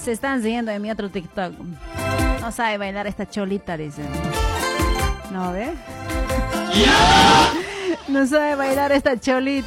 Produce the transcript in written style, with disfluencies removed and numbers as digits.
Se están siguiendo en mi otro TikTok. No sabe bailar esta cholita, dicen. ¿No ve? No sabe bailar esta cholita.